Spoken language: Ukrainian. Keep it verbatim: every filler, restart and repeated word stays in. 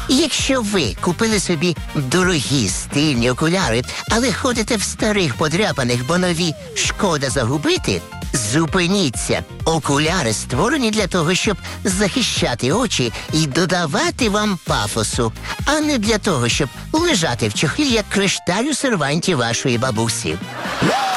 Якщо ви купили собі дорогі стильні окуляри, але ходите в старих подряпаних, бо нові шкода загубити, зупиніться. Окуляри створені для того, щоб захищати очі і додавати вам пафосу, а не для того, щоб лежати в чохлі, як кришталь у серванті вашої бабусі.